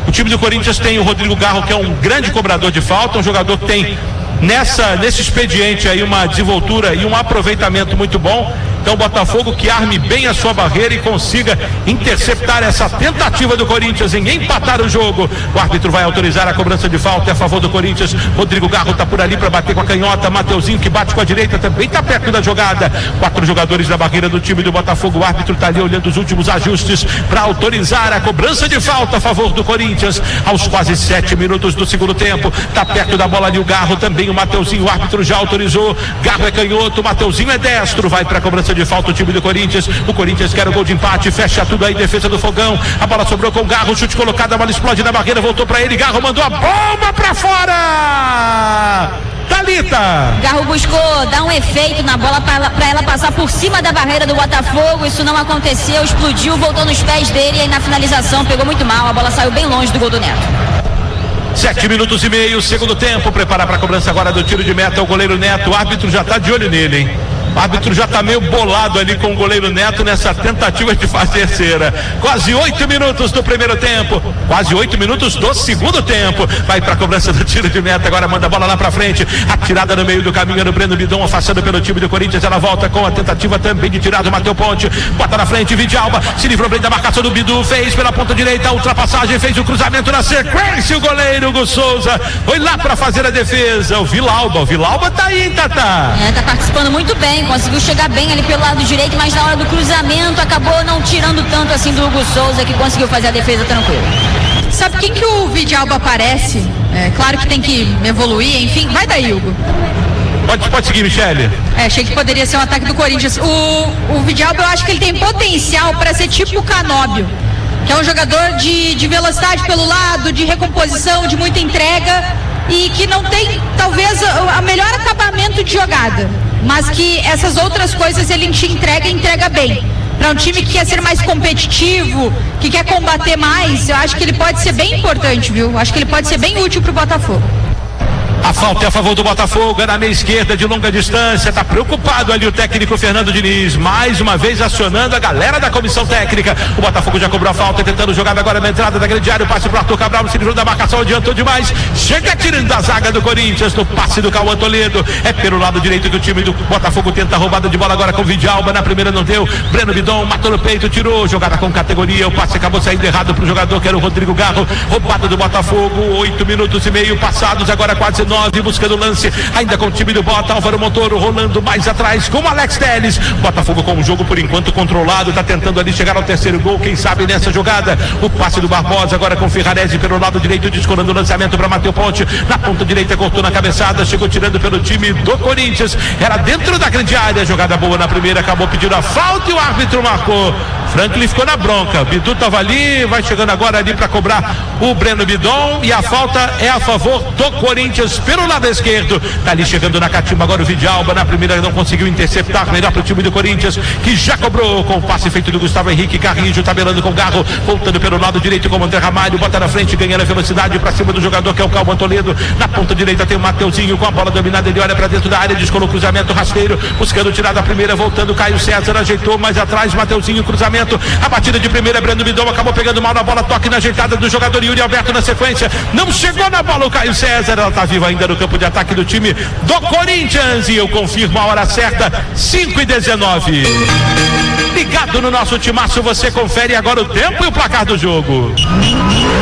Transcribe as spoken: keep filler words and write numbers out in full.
O time do Corinthians tem o Rodrigo Garro, que é um grande cobrador de falta, um jogador que tem nessa, nesse expediente aí uma desenvoltura e um aproveitamento muito bom. Então o Botafogo que arme bem a sua barreira e consiga interceptar essa tentativa do Corinthians em empatar o jogo. O árbitro vai autorizar a cobrança de falta, é a favor do Corinthians. Rodrigo Garro está por ali para bater com a canhota. Mateuzinho, que bate com a direita, também está perto da jogada. Quatro jogadores na barreira do time do Botafogo. O árbitro está ali olhando os últimos ajustes para autorizar a cobrança de falta a favor do Corinthians. Aos quase sete minutos do segundo tempo, está perto da bola ali o Garro, também o Mateuzinho. O árbitro já autorizou. Garro é canhoto, Mateuzinho é destro. Vai para a cobrança de falta o time do Corinthians. O Corinthians quer o gol de empate, fecha tudo aí, defesa do Fogão. A bola sobrou com o Garro, chute colocado, a bola explode na barreira, voltou para ele. Garro mandou a bomba para fora. Thalita. Garro buscou dar um efeito na bola para ela, ela passar por cima da barreira do Botafogo. Isso não aconteceu, explodiu, voltou nos pés dele e aí na finalização pegou muito mal. A bola saiu bem longe do gol do Neto. Sete minutos e meio, segundo tempo. Preparar para a cobrança agora do tiro de meta o goleiro Neto. O árbitro já está de olho nele, hein? O árbitro já está meio bolado ali com o goleiro Neto nessa tentativa de fazer cera. Quase oito minutos do primeiro tempo, quase oito minutos do segundo tempo. Vai para a cobrança do tiro de meta, agora manda a bola lá para frente. A tirada no meio do caminho no Breno Bidon, afastando pelo time do Corinthians. Ela volta com a tentativa também de tirar do Matheus Ponte. Bota na frente, Vidalba, se livrou bem da marcação do Bidu, fez pela ponta direita a ultrapassagem, fez o cruzamento na sequência. O goleiro Hugo Souza foi lá para fazer a defesa. O Vilauba, o Vilauba tá aí, hein, Tatá? É, tá participando muito bem, conseguiu chegar bem ali pelo lado direito, mas na hora do cruzamento acabou não tirando tanto assim do Hugo Souza, que conseguiu fazer a defesa tranquila. Sabe quem que o Vidalba parece? É claro que tem que evoluir, enfim, vai daí, Hugo. Pode, pode seguir, Michele. É, achei que poderia ser um ataque do Corinthians. O, o Vidalba, eu acho que ele tem potencial para ser tipo o Canóbio, que é um jogador de, de velocidade pelo lado, de recomposição, de muita entrega e que não tem, talvez, o melhor acabamento de jogada, mas que essas outras coisas ele te entrega e entrega bem. Para um time que quer ser mais competitivo, que quer combater mais, eu acho que ele pode ser bem importante, viu? Acho que ele pode ser bem útil pro Botafogo. A falta é a favor do Botafogo, é na meia esquerda de longa distância, tá preocupado ali o técnico Fernando Diniz, mais uma vez acionando a galera da comissão técnica. O Botafogo já cobrou a falta, tentando jogar agora na entrada da grande área, o passe pro Arthur Cabral, se livrou da marcação, adiantou demais, chega tirando da zaga do Corinthians, no passe do Cauã Toledo, é pelo lado direito que o time do Botafogo tenta a roubada de bola agora com o Vidalba, na primeira não deu, Breno Bidon matou no peito, tirou, jogada com categoria, o passe acabou saindo errado pro jogador que era o Rodrigo Garro, roubada do Botafogo, oito minutos e meio passados, agora quase nove, buscando o lance, ainda com o time do Bota, Álvaro Montoro rolando mais atrás com o Alex Telles, Botafogo com o jogo por enquanto controlado, tá tentando ali chegar ao terceiro gol, quem sabe nessa jogada, o passe do Barbosa agora com o Ferrarese pelo lado direito, descolando o lançamento para Matheus Ponte, na ponta direita cortou na cabeçada, chegou tirando pelo time do Corinthians, era dentro da grande área, jogada boa na primeira, acabou pedindo a falta e o árbitro marcou. Franklin ficou na bronca, Bidu tava ali, vai chegando agora ali para cobrar o Breno Bidon e a falta é a favor do Corinthians pelo lado esquerdo, tá ali chegando na catimba agora o Vidalba, na primeira não conseguiu interceptar, melhor pro time do Corinthians, que já cobrou com o passe feito do Gustavo Henrique, Carrijo tabelando com o Garro, voltando pelo lado direito com o André Ramalho, bota na frente, ganhando a velocidade pra cima do jogador que é o Cauã Toledo, na ponta direita tem o Mateuzinho com a bola dominada, ele olha pra dentro da área, descolou o cruzamento rasteiro, buscando tirar da primeira, voltando, Caio César ajeitou mais atrás, Mateuzinho, cruzamento, a batida de primeira, Breno Bidon acabou pegando mal na bola, toque na ajeitada do jogador Yuri Alberto na sequência, não chegou na bola o Caio César, ela tá viva ainda no campo de ataque do time do Corinthians e eu confirmo a hora certa, cinco e dezenove. Ligado no nosso timaço, você confere agora o tempo e o placar do jogo.